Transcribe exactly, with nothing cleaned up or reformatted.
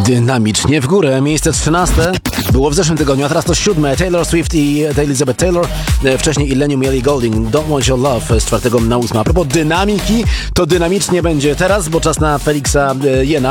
Dynamicznie w górę. Miejsce trzynaste było w zeszłym tygodniu, a teraz to siódme. Taylor Swift i Elizabeth Taylor. Wcześniej Illenium i Ellie Goulding. Don't Want Your Love z czwartego na ósme. A propos dynamiki, to dynamicznie będzie teraz, bo czas na Feliksa Jena.